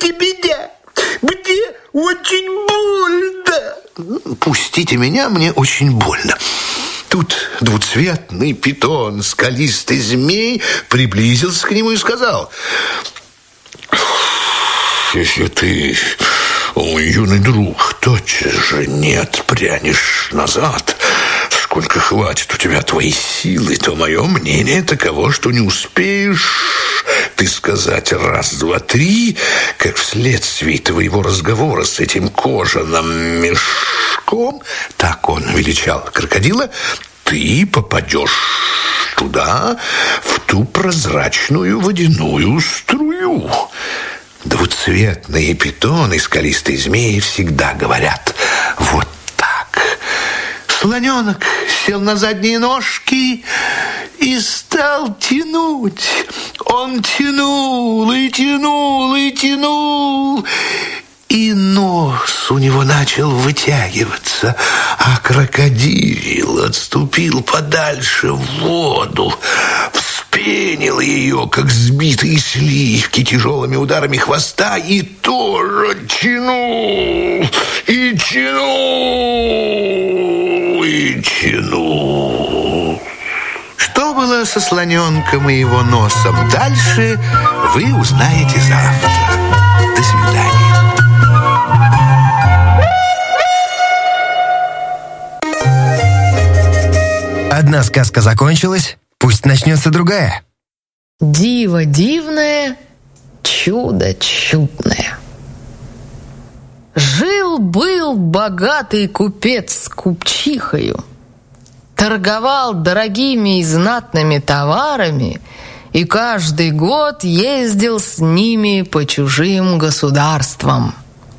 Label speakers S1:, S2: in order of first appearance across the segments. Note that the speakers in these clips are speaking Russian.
S1: все-таки беда. Мне очень больно.
S2: Пустите меня, мне очень больно. Тут двуцветный питон, скалистый змей, приблизился к нему и сказал: если ты, мой юный друг, тотчас же не отпрянешь назад, сколько хватит у тебя твоей силы, то мое мнение таково, что не успеешь ты сказать раз, два, три, как вследствие твоего разговора с этим кожаным мешком, так он величал крокодила, ты попадешь туда, в ту прозрачную водяную струю. Двуцветные питоны и скалистые змеи всегда говорят вот так. Слоненок сел на задние ножки и стал тянуть. Он тянул и тянул и тянул, и нос у него начал вытягиваться, а крокодил отступил подальше в воду, вспенил ее, как сбитые сливки, тяжелыми ударами хвоста, и тоже тянул, и тянул, и тянул. Что было со слоненком и его носом дальше, вы узнаете завтра. До свидания.
S3: Одна сказка закончилась, пусть начнется другая.
S4: Диво дивное, чудо чудное. Жил-был богатый купец с купчихою. Торговал дорогими и знатными товарами и каждый год ездил с ними по чужим государствам.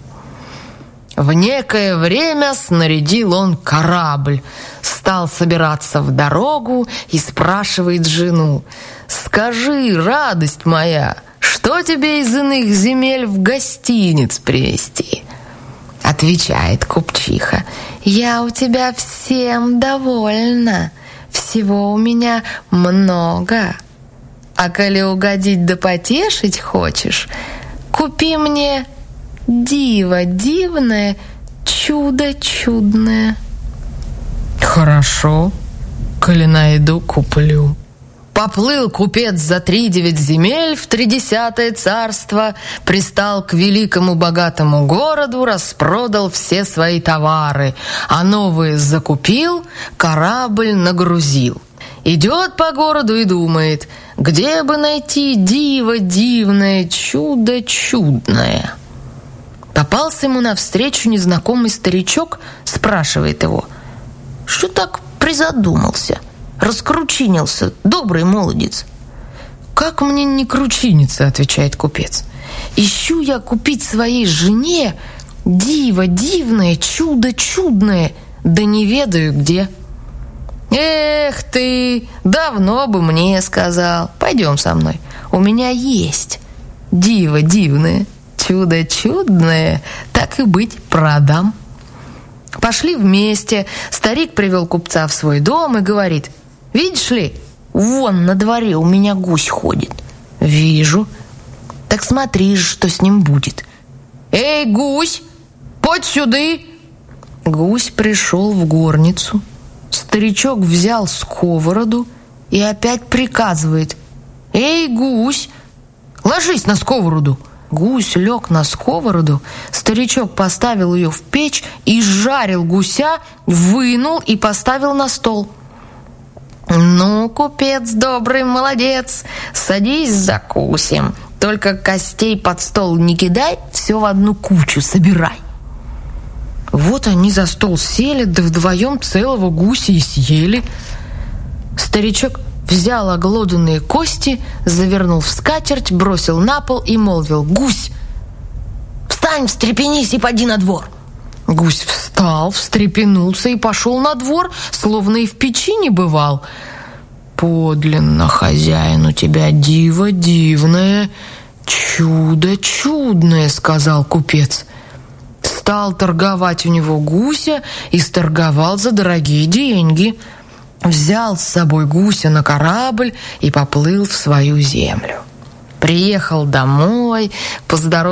S4: В некое время снарядил он корабль, стал собираться в дорогу и спрашивает жену: «Скажи, радость моя, что тебе из иных земель в гостиниц привезти?» Отвечает купчиха: «Я у тебя всем довольна, всего у меня много. А коли угодить да потешить хочешь, купи мне диво дивное, чудо чудное». «Хорошо, коли найду, куплю». Поплыл купец за 3-9 земель в 30-е царство, пристал к великому богатому городу, распродал все свои товары, а новые закупил, корабль нагрузил. Идет по городу и думает, где бы найти диво дивное, чудо чудное. Попался ему навстречу незнакомый старичок, спрашивает его: «Что так призадумался? Раскручинился, добрый молодец». «Как мне не кручиниться?» — отвечает купец. «Ищу я купить своей жене диво дивное, чудо чудное, да не ведаю где». «Эх ты, давно бы мне сказал. Пойдем со мной, у меня есть диво дивное, чудо чудное, так и быть, продам». Пошли вместе. Старик привел купца в свой дом и говорит: «Видишь ли, вон на дворе у меня гусь ходит». «Вижу». «Так смотри же, что с ним будет». «Эй, гусь, подь сюда!» Гусь пришел в горницу. Старичок взял сковороду и опять приказывает: «Эй, гусь, ложись на сковороду». Гусь лег на сковороду, старичок поставил ее в печь и жарил гуся, вынул и поставил на стол. «Ну, купец добрый, молодец, садись закусим, только костей под стол не кидай, все в одну кучу собирай». Вот они за стол сели, да вдвоем целого гуся и съели. Старичок взял оглоданные кости, завернул в скатерть, бросил на пол и молвил: «Гусь, встань, встрепенись и поди на двор». Гусь встал, встрепенулся и пошел на двор, словно и в печи не бывал. «Подлинно, хозяин, у тебя диво дивное, чудо чудное», — сказал купец. Стал торговать у него гуся и сторговал за дорогие деньги. Взял с собой гуся на корабль и поплыл в свою землю. Приехал домой, поздоровался